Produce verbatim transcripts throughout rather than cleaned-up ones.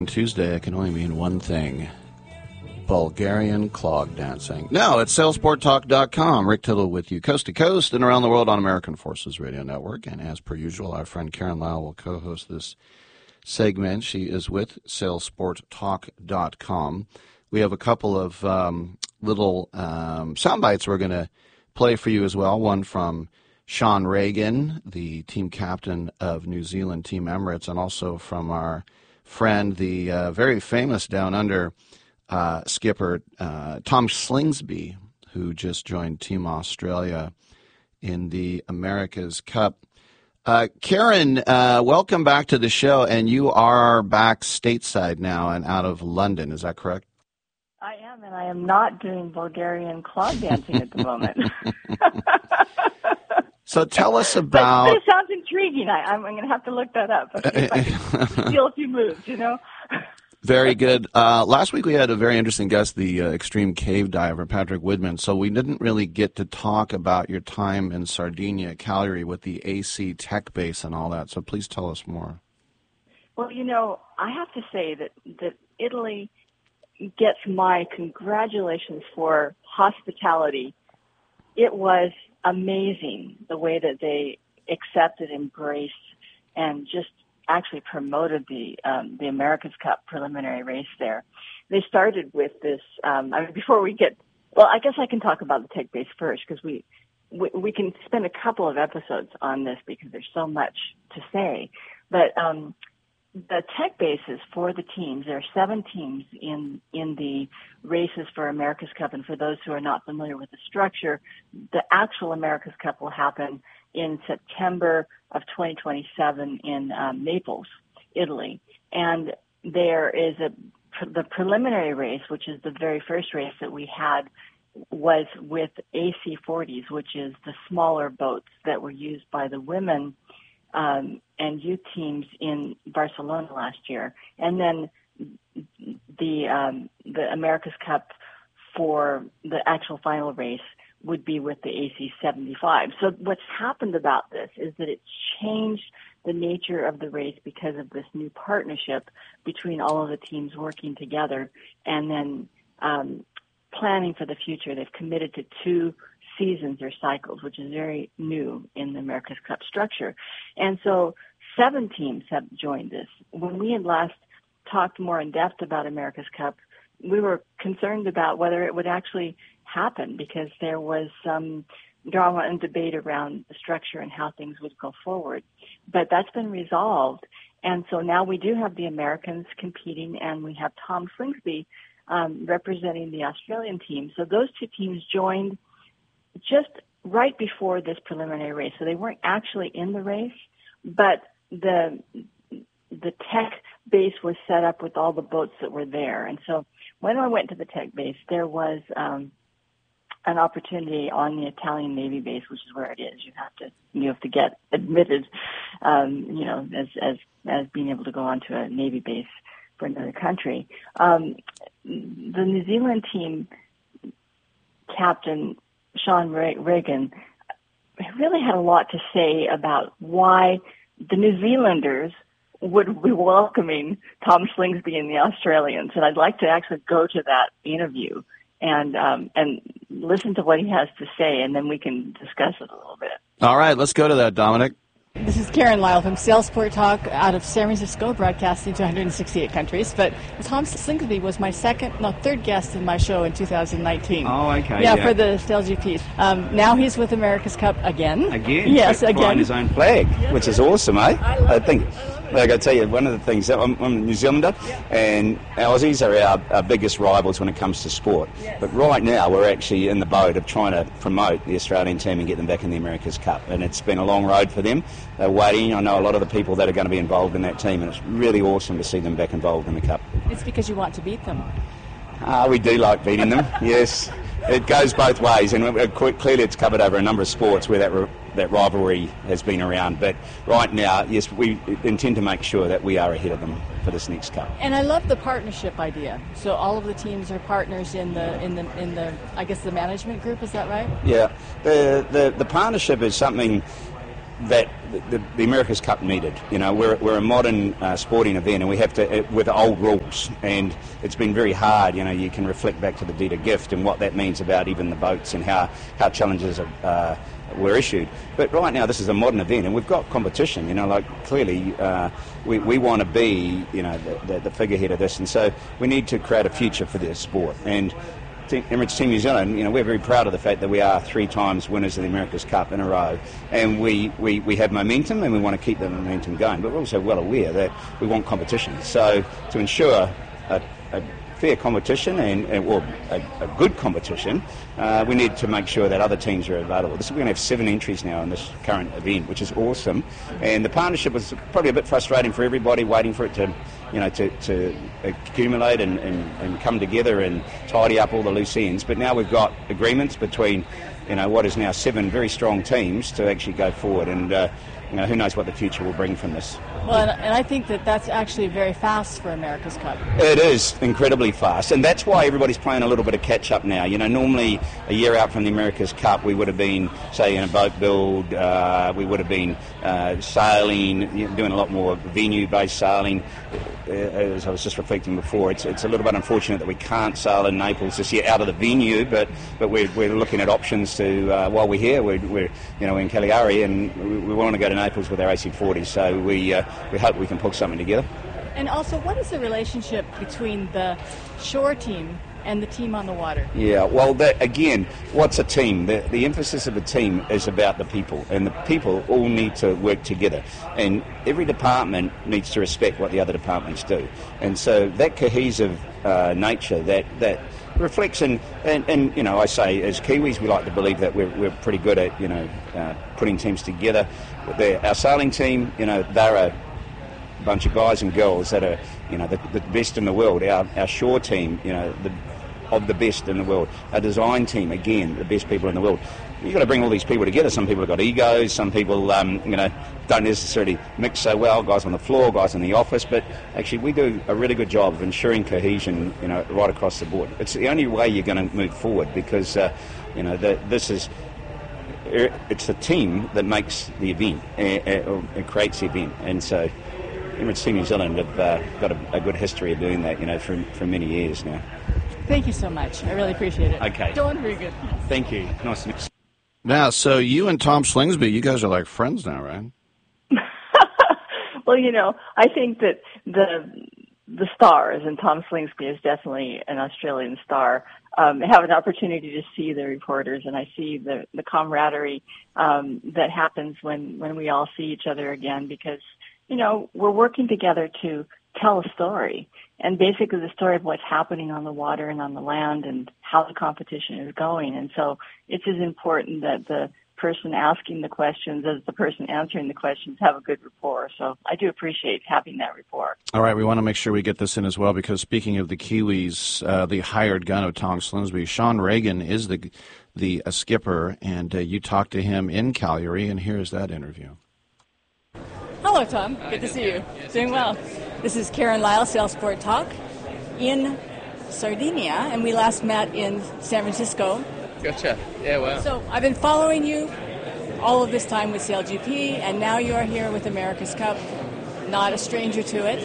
Tuesday, it can only mean one thing. Bulgarian clog dancing. Now, it's sailsport talk dot com. Rick Tittle with you coast to coast and around the world on American Forces Radio Network. And as per usual, our friend Karen Lyle will co-host this segment. She is with sailsport talk dot com. We have a couple of um, little um, sound bites we're going to play for you as well. One from Sean Regan, the team captain of New Zealand Team Emirates, and also from our friend, the uh, very famous Down Under uh, skipper, uh, Tom Slingsby, who just joined Team Australia in the America's Cup. Uh, Karen, uh, welcome back to the show, and you are back stateside now and out of London. Is that correct? I am, and I am not doing Bulgarian clog dancing at the moment. So tell us about... But it sounds intriguing. I, I'm, I'm going to have to look that up. If I can steal a few moves, you know? Very good. Uh, last week we had a very interesting guest, the uh, extreme cave diver, Patrick Widman. So we didn't really get to talk about your time in Sardinia, Cagliari, with the A C Tech Base and all that. So please tell us more. Well, you know, I have to say that, that Italy gets my congratulations for hospitality. It was amazing the way that they accepted, embraced, and just actually promoted the um, the America's Cup preliminary race there. They started with this. Um, I mean, before we get, well, I guess I can talk about the Tech Base first because we, we we can spend a couple of episodes on this because there's so much to say. But um, the Tech Bases for the teams, there are seven teams in in the races for America's Cup, and for those who are not familiar with the structure, the actual America's Cup will happen in September of twenty twenty-seven in um, Naples, Italy. And there is a the preliminary race, which is the very first race that we had, was with A C forties, which is the smaller boats that were used by the women um, and youth teams in Barcelona last year. And then the um, the America's Cup for the actual final race would be with the A C seventy-five. So what's happened about this is that it's changed the nature of the race because of this new partnership between all of the teams working together and then um, planning for the future. They've committed to two seasons or cycles, which is very new in the America's Cup structure. And so seven teams have joined this. When we had last talked more in depth about America's Cup, we were concerned about whether it would actually happen because there was some drama and debate around the structure and how things would go forward. But that's been resolved. And so now we do have the Americans competing, and we have Tom Slingsby um, representing the Australian team. So those two teams joined just right before this preliminary race. So they weren't actually in the race, but the the tech base was set up with all the boats that were there. And so when I went to the tech base, there was um, an opportunity on the Italian Navy base, which is where it is. You have to you have to get admitted, um, you know, as as as being able to go onto a Navy base for another country. Um, the New Zealand team captain Sean Regan really had a lot to say about why the New Zealanders would be welcoming Tom Slingsby and the Australians. And I'd like to actually go to that interview and um, and listen to what he has to say, and then we can discuss it a little bit. All right, let's go to that, Dominic. This is Karen Lyle from Sailsport Talk out of San Francisco, broadcasting to one hundred sixty-eight countries. But Tom Slingsby was my second, no, third guest in my show in two thousand nineteen. Oh, okay. Yeah, yeah. for the Sail G Ps. Um, now he's with America's Cup again. Again? Yes, so again. Flying his own flag, yes, which is awesome, eh? I, love I think. it. I love it. Like I tell you, one of the things, I'm, I'm a New Zealander, and Aussies are our, our biggest rivals when it comes to sport. Yes. But right now, we're actually in the boat of trying to promote the Australian team and get them back in the America's Cup. And it's been a long road for them. They're waiting. I know a lot of the people that are going to be involved in that team, and it's really awesome to see them back involved in the Cup. It's because you want to beat them. Ah, we do like beating them, yes. It goes both ways, and clearly it's covered over a number of sports where that that rivalry has been around. But right now, yes, we intend to make sure that we are ahead of them for this next Cup. And I love the partnership idea. So all of the teams are partners in the in the in the I guess the management group. Is that right? Yeah, the the, the partnership is something that the, the America's Cup needed. You know, we're, we're a modern uh, sporting event, and we have to, uh, with old rules, and it's been very hard. You know, you can reflect back to the deed of gift and what that means about even the boats and how, how challenges are, uh, were issued. But right now, this is a modern event, and we've got competition. You know, like clearly, uh, we, we want to be, you know, the, the, the figurehead of this, and so we need to create a future for this sport. And Emirates Team New Zealand, you know, we're very proud of the fact that we are three times winners of the America's Cup in a row, and we, we, we have momentum, and we want to keep that momentum going, but we're also well aware that we want competition. So to ensure a, a fair competition and, and well, a, a good competition, uh, we need to make sure that other teams are available. This, we're going to have seven entries now in this current event, which is awesome, and the partnership was probably a bit frustrating for everybody, waiting for it to you know, to, to accumulate and, and, and come together and tidy up all the loose ends. But now we've got agreements between, you know, what is now seven very strong teams to actually go forward. And, uh, you know, who knows what the future will bring from this. Well, and, and I think that that's actually very fast for America's Cup. It is incredibly fast, and that's why everybody's playing a little bit of catch-up now. You know, normally a year out from the America's Cup, we would have been, say, in a boat build, uh, we would have been uh, sailing, you know, doing a lot more venue-based sailing. Uh, as I was just reflecting before, it's it's a little bit unfortunate that we can't sail in Naples this year out of the venue, but but we're, we're looking at options to, uh, while we're here, we're, we're you know in Cagliari, and we, we want to go to Naples with our A C forty, so we uh, we hope we can put something together. And also, what is the relationship between the shore team and the team on the water? Yeah, well, that, again, what's a team? The, the emphasis of a team is about the people, and the people all need to work together. And every department needs to respect what the other departments do. And so that cohesive uh, nature, that, that reflects in, and, and, you know, I say, as Kiwis, we like to believe that we're, we're pretty good at, you know, uh, putting teams together. They're, our sailing team, you know, they're a bunch of guys and girls that are, you know, the, the best in the world. Our, our shore team, you know, the of the best in the world. Our design team, again, the best people in the world. You've got to bring all these people together. Some people have got egos, some people, um, you know, don't necessarily mix so well, guys on the floor, guys in the office, but actually we do a really good job of ensuring cohesion, you know, right across the board. It's the only way you're going to move forward, because, uh, you know, the, this is, it's the team that makes the event, uh, uh, it creates the event, and so Emirates Team New Zealand have uh, got a, a good history of doing that, you know, for, for many years now. Thank you so much. I really appreciate it. Okay. Doing very good. Thank you. Nice to meet you. Now, so you and Tom Slingsby, you guys are like friends now, right? Well, you know, I think that the the stars, and Tom Slingsby is definitely an Australian star, um, have an opportunity to see the reporters, and I see the, the camaraderie um, that happens when, when we all see each other again, because, you know, we're working together to tell a story, and basically the story of what's happening on the water and on the land and how the competition is going. And so it's as important that the person asking the questions as the person answering the questions have a good rapport. So I do appreciate having that rapport. All right, we want to make sure we get this in as well, because speaking of the Kiwis, uh, the hired gun of Tom Slingsby, Sean Reagan is the the uh, skipper, and uh, you talked to him in Cagliari, and here's that interview. Hello, Tom. Good to see you. Doing well. This is Karen Lyle, Sail Sport Talk, in Sardinia, and we last met in San Francisco. Gotcha. Yeah, wow. So I've been following you all of this time with Sail G P, and now you are here with America's Cup, not a stranger to it,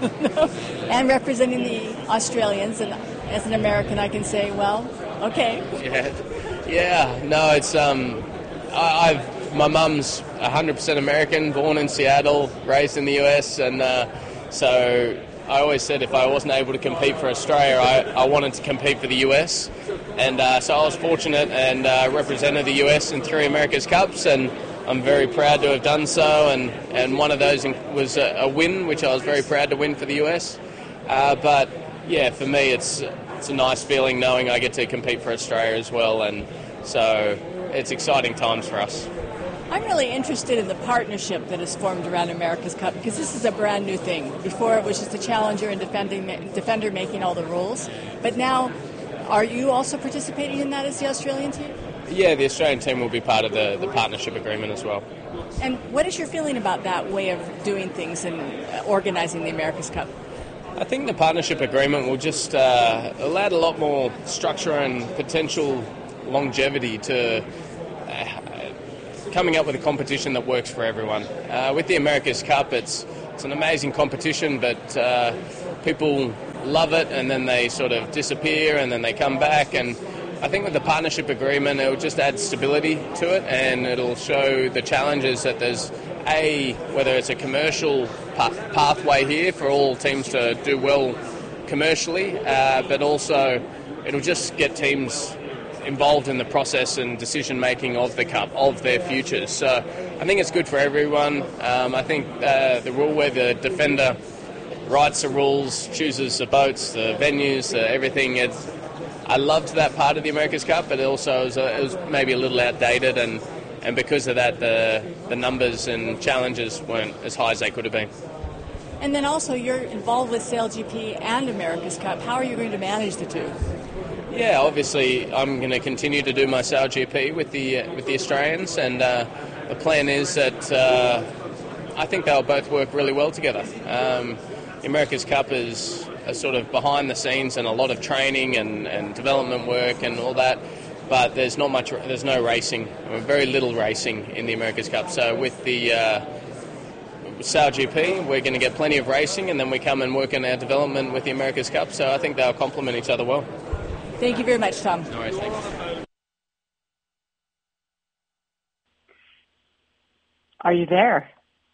and representing the Australians. And as an American, I can say, well, okay. Yeah, yeah. No, it's um, I, I've my mum's one hundred percent American, born in Seattle, raised in the U S, and uh, so I always said if I wasn't able to compete for Australia, I, I wanted to compete for the U S. And uh, so I was fortunate and uh, represented the U S in three America's Cups, and I'm very proud to have done so. And, and one of those was a, a win, which I was very proud to win for the U S. Uh, but yeah, for me, it's it's a nice feeling knowing I get to compete for Australia as well, and so it's exciting times for us. I'm really interested in the partnership that has formed around America's Cup, because this is a brand new thing. Before it was just a challenger and defending, defender making all the rules. But now, are you also participating in that as the Australian team? Yeah, the Australian team will be part of the, the partnership agreement as well. And what is your feeling about that way of doing things and organizing the America's Cup? I think the partnership agreement will just uh, allow a lot more structure and potential longevity to coming up with a competition that works for everyone. Uh, with the America's Cup, it's it's an amazing competition, but uh, people love it and then they sort of disappear and then they come back. And I think with the partnership agreement, it will just add stability to it, and it'll show the challenges that there's a whether it's a commercial pa- pathway here for all teams to do well commercially, uh, but also it'll just get teams involved in the process and decision making of the cup, of their futures. So I think it's good for everyone. Um, I think uh, the rule where the defender writes the rules, chooses the boats, the venues, the everything. It's, I loved that part of the America's Cup, but it also was, a, it was maybe a little outdated, and, and because of that, the the numbers and challenges weren't as high as they could have been. And then also, you're involved with S A I L G P and America's Cup. How are you going to manage the two? Yeah, obviously, I'm going to continue to do my S A I L G P with the uh, with the Australians, and uh, the plan is that uh, I think they'll both work really well together. Um, the America's Cup is a sort of behind the scenes and a lot of training and, and development work and all that, but there's not much, there's no racing, very little racing in the America's Cup. So with the uh, S A I L G P, we're going to get plenty of racing, and then we come and work on our development with the America's Cup. So I think they'll complement each other well. Thank you very much, Tom. No worries, thanks. Are you there?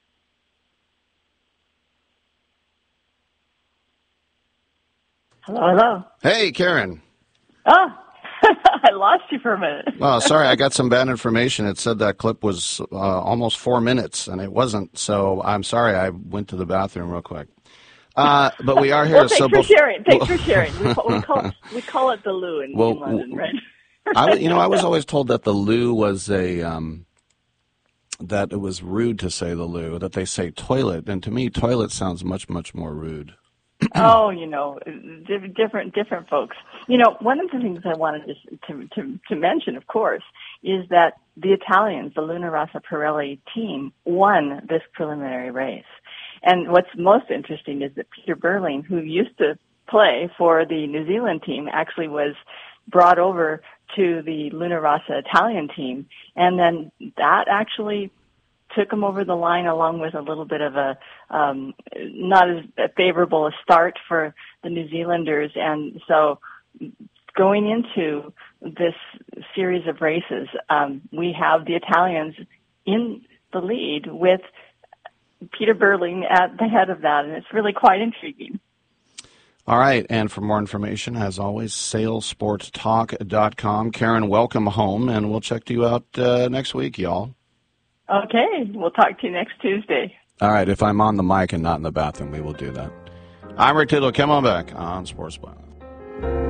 Hello, hello. Hey, Karen. Oh, I lost you for a minute. Oh, sorry, I got some bad information. It said that clip was uh, almost four minutes, and it wasn't. So I'm sorry. I went to the bathroom real quick. Uh, but we are here. Well, thanks so for bef- sharing. Thanks for sharing. We call, we call, we call it the loo in, well, in London, right? I, you know, I was always told that the loo was a um, that it was rude to say the loo. That they say toilet, and to me, toilet sounds much, much more rude. Oh, you know, di- different different folks. You know, one of the things I wanted to, to to to mention, of course, is that the Italians, the Luna Rossa Pirelli team, won this preliminary race. And what's most interesting is that Peter Burling, who used to play for the New Zealand team, actually was brought over to the Luna Rossa Italian team, and then that actually took him over the line, along with a little bit of a um, not as favorable a start for the New Zealanders. And so going into this series of races, um, we have the Italians in the lead with Peter Burling at the head of that, and it's really quite intriguing. All right, and for more information, as always, sail sport talk dot com. Karen, welcome home, and we'll check you out uh, next week, y'all. Okay, we'll talk to you next Tuesday. All right, if I'm on the mic and not in the bathroom, we will do that. I'm Rick Tittle. Come on back on Sports Byline.